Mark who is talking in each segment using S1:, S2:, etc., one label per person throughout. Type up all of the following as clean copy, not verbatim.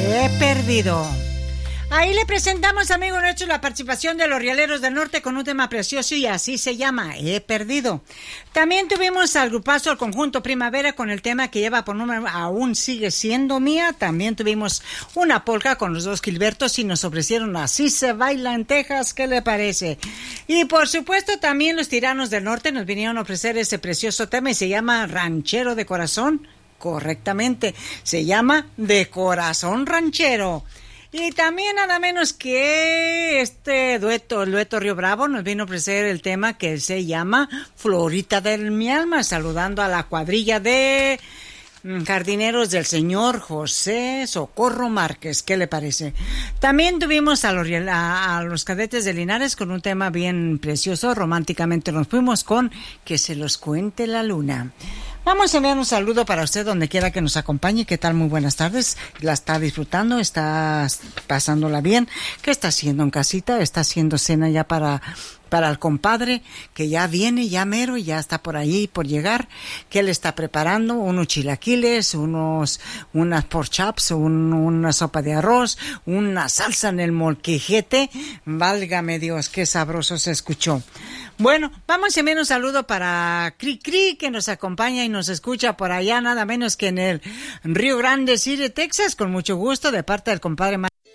S1: He perdido. Ahí le presentamos, amigo nuestro, la participación de los Rieleros del Norte con un tema precioso y así se llama, He perdido. También tuvimos al grupazo, al conjunto Primavera con el tema que lleva por número Aún sigue siendo mía. También tuvimos una polca con los dos Gilbertos y nos ofrecieron Así se baila en Texas, ¿qué le parece? Y por supuesto también los Tiranos del Norte nos vinieron a ofrecer ese precioso tema y se llama Ranchero de Corazón. Correctamente, se llama De Corazón Ranchero. Y también nada menos que el dueto Río Bravo nos vino a ofrecer el tema que se llama Florita de mi alma, saludando a la cuadrilla de jardineros del señor José Socorro Márquez. ¿Qué le parece? También tuvimos a los cadetes de Linares con un tema bien precioso. Románticamente nos fuimos con Que se los cuente la luna. Vamos a enviar un saludo para usted donde quiera que nos acompañe. ¿Qué tal? Muy buenas tardes. ¿La está disfrutando? ¿Está pasándola bien? ¿Qué está haciendo en casita? ¿Está haciendo cena ya para el compadre que ya viene, ya mero, ya está por ahí, por llegar? ¿Qué le está preparando? Unos chilaquiles, unas pork chops, una sopa de arroz, una salsa en el molquejete. Válgame Dios, qué sabroso se escuchó. Bueno, vamos a enviar un saludo para Cri Cri, que nos acompaña y nos escucha por allá, nada menos que en el Río Grande City, Texas, con mucho gusto, de parte del compadre.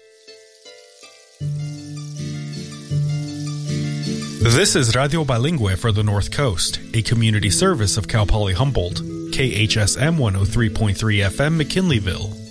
S2: This is Radio Bilingüe for the North Coast, a community service of Cal Poly Humboldt, KHSM 103.3 FM McKinleyville.